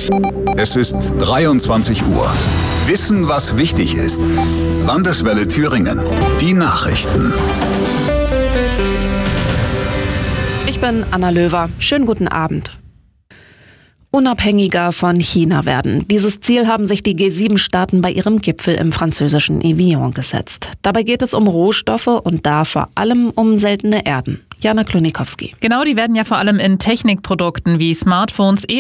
Es ist 23 Uhr. Wissen, was wichtig ist. Landeswelle Thüringen. Die Nachrichten. Ich bin Anna Löwer. Schönen guten Abend. Unabhängiger von China werden. Dieses Ziel haben sich die G7-Staaten bei ihrem Gipfel im französischen Evian gesetzt. Dabei geht es um Rohstoffe und da vor allem um seltene Erden. Jana Klonikowski. Genau, die werden ja vor allem in Technikprodukten wie Smartphones,